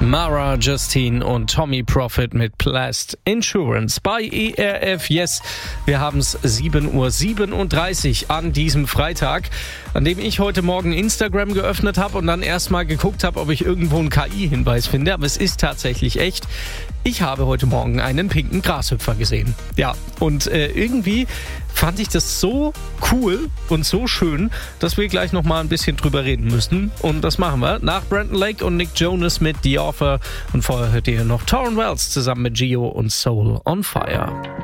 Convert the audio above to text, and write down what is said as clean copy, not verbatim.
Mara Justine und Tommy Profit mit Plast Insurance bei ERF Yes. Wir haben es 7:37 Uhr an diesem Freitag, an dem ich heute Morgen Instagram geöffnet habe und dann erstmal geguckt habe, ob ich irgendwo einen KI-Hinweis finde. Aber es ist tatsächlich echt. Ich habe heute Morgen einen pinken Grashüpfer gesehen. Ja, und irgendwie fand ich das so cool und so schön, dass wir gleich nochmal ein bisschen drüber reden müssen. Und das machen wir nach Brandon Lake und Nick Jonas mit The Offer. Und vorher hört ihr noch Torrin Wells zusammen mit Gio und Soul on Fire.